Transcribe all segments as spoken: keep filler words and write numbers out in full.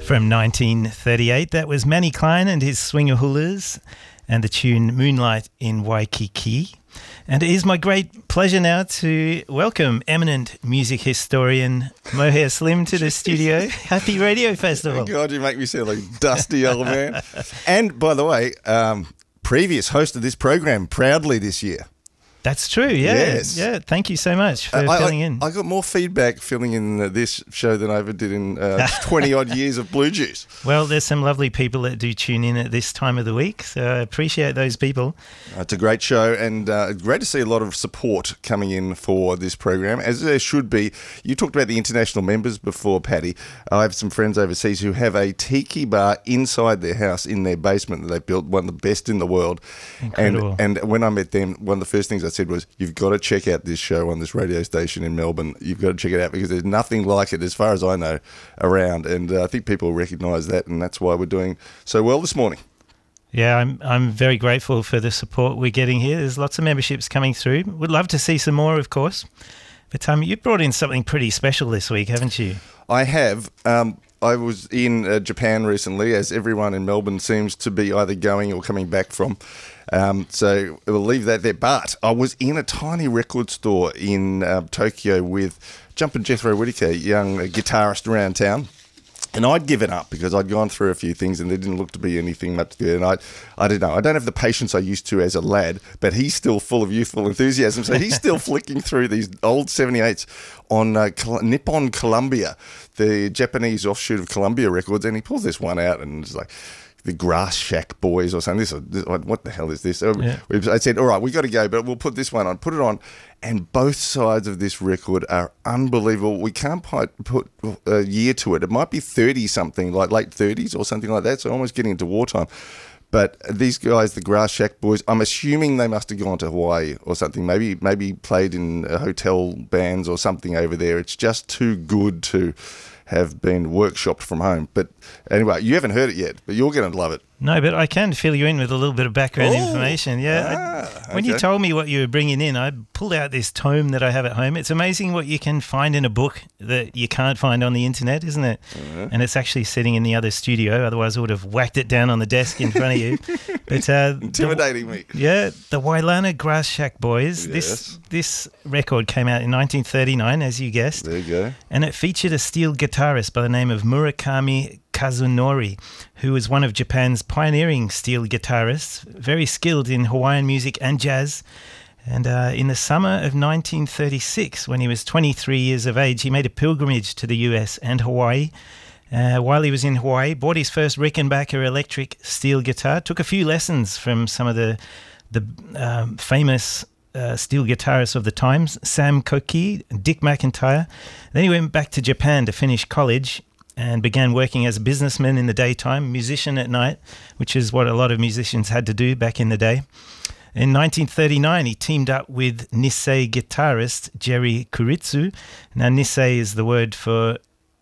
From nineteen thirty-eight, that was Manny Klein and his Swingahulas and the tune Moonlight in Waikiki. And it is my great pleasure now to welcome eminent music historian Mohair Slim to the studio. Happy Radio Festival. God, you make me sound like dusty old man. And by the way, um, previous host of this program proudly this year. That's true, yeah. Yes. Yeah, thank you so much for uh, filling I, in. I got more feedback filling in uh, this show than I ever did in uh, twenty-odd years of Blue Juice. Well, there's some lovely people that do tune in at this time of the week, so I appreciate those people. Uh, it's a great show, and uh, great to see a lot of support coming in for this program, as there should be. You talked about the international members before, Paddy. I have some friends overseas who have a tiki bar inside their house, in their basement, that they built, one of the best in the world. Incredible. And, and when I met them, one of the first things I said was, you've got to check out this show on this radio station in Melbourne. You've got to check it out because there's nothing like it, as far as I know, around. And uh, I think people recognise that, and that's why we're doing so well this morning. Yeah, I'm I'm very grateful for the support we're getting here. There's lots of memberships coming through. Would love to see some more, of course. But um, you brought in something pretty special this week, haven't you? I have. Um, I was in uh, Japan recently, as everyone in Melbourne seems to be either going or coming back from. Um, so we'll leave that there. But I was in a tiny record store in uh, Tokyo with Jumpin' Jethro Whittaker, young uh, guitarist around town. And I'd given up because I'd gone through a few things and there didn't look to be anything much good. And I, I don't know, I don't have the patience I used to as a lad, but he's still full of youthful enthusiasm. So he's still flicking through these old seventy-eights on uh, Col- Nippon Columbia, the Japanese offshoot of Columbia Records. And he pulls this one out and it's like, the Grass Shack Boys or something. This, this, what the hell is this? Yeah. I said, all right, we got to go, but we'll put this one on. Put it on, and both sides of this record are unbelievable. We can't put, put a year to it. It might be thirty something, like late thirties or something like that. So almost getting into wartime. But these guys, the Grass Shack Boys, I'm assuming they must have gone to Hawaii or something. Maybe maybe played in hotel bands or something over there. It's just too good to have been workshopped from home. But anyway, you haven't heard it yet, but you're going to love it. No, but I can fill you in with a little bit of background oh, information. Yeah, ah, I, when okay. you told me what you were bringing in, I pulled out this tome that I have at home. It's amazing what you can find in a book that you can't find on the internet, isn't it? Uh-huh. And it's actually sitting in the other studio. Otherwise, I would have whacked it down on the desk in front of you. But uh, intimidating the, me. Yeah, the Wailana Grass Shack Boys. Yes. This this record came out in nineteen thirty-nine, as you guessed. There you go. And it featured a steel guitarist by the name of Murakami Kazunori, who was one of Japan's pioneering steel guitarists, very skilled in Hawaiian music and jazz. And uh, in the summer of nineteen thirty-six, when he was twenty-three years of age, he made a pilgrimage to the U S and Hawaii. Uh, while he was in Hawaii, bought his first Rickenbacker electric steel guitar, took a few lessons from some of the, the um, famous uh, steel guitarists of the times, Sam Koki, Dick McIntyre. Then he went back to Japan to finish college and began working as a businessman in the daytime, musician at night, which is what a lot of musicians had to do back in the day. In nineteen thirty-nine, he teamed up with Nisei guitarist Jerry Kuritsu. Now, Nisei is the word for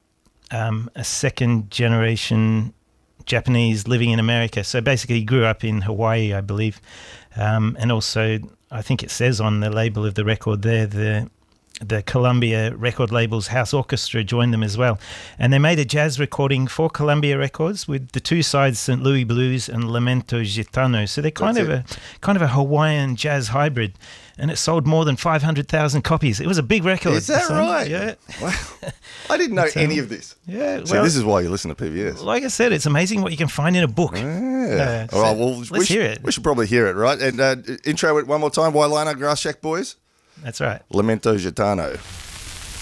um, a second-generation Japanese living in America. So basically, he grew up in Hawaii, I believe. Um, and also, I think it says on the label of the record there, the the Columbia record label's house orchestra joined them as well. And they made a jazz recording for Columbia Records with the two sides, Saint Louis Blues and Lamento Gitano. So they're kind That's of it. a kind of a Hawaiian jazz hybrid. And it sold more than five hundred thousand copies. It was a big record. Is that so, right? Yeah. Wow. I didn't know It's, um, any of this. Yeah. So Well, this is why you listen to P B S. like I said, it's amazing what you can find in a book. Yeah. Uh, All right, so well, let's we hear should, it. we should probably hear it, right? And uh, intro it one more time. Wailana Grass Shack Boys. That's right. Lamento Gitano.